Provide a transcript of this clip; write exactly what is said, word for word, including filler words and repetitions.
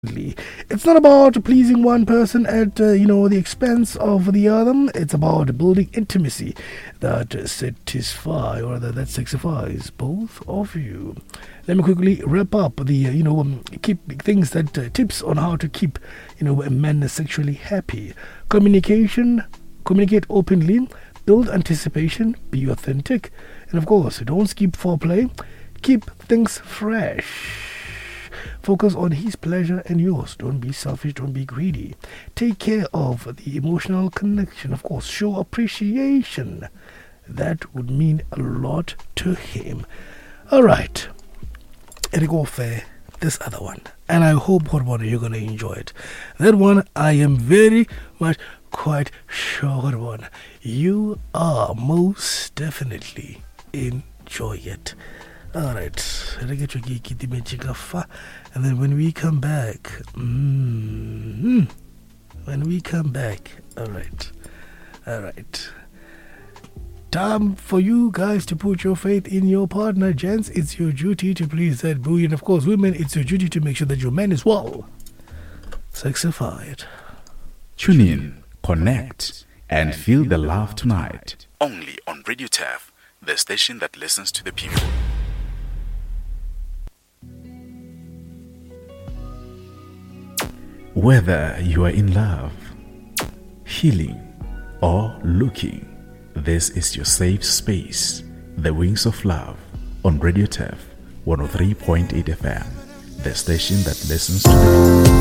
It's not about pleasing one person at uh, you know the expense of the other. It's about building intimacy that satisfies or that, that satisfies both of you. Let me quickly wrap up the uh, you know um, keep things that uh, tips on how to keep you know men sexually happy. Communication, communicate openly, build anticipation, be authentic, and of course don't skip foreplay. Keep things fresh. Focus on his pleasure and yours. Don't be selfish, don't be greedy. Take care of the emotional connection. Of course, show appreciation. That would mean a lot to him. Alright. And go for this other one. And I hope what one you're going to enjoy it. That one I am very much quite sure what one you are most definitely enjoy it. Alright, and then when we come back, mm, when we come back, alright, alright, time for you guys to put your faith in your partner. Gents, it's your duty to please that buoy, and of course, women, it's your duty to make sure that your man is well sexified. Tune in, connect, and feel the love tonight. Only on Radio Taff, the station that listens to the people. Whether you are in love, healing, or looking, this is your safe space. The Wings of Love on Radio Taff one oh three point eight F M, the station that listens to the